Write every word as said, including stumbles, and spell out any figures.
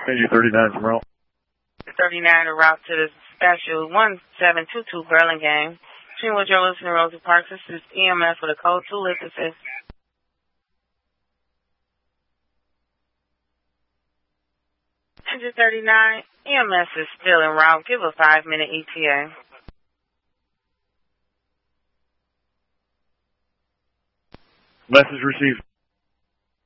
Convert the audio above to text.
N G thirty-nine from route. thirty-nine en route to the special one seven two two Burlingame. Between Woodrow Wilson and Rosa Parks, this is E M S with a code two lift assist. N G thirty-nine, E M S is still en route. Give a five minute E T A. Message received.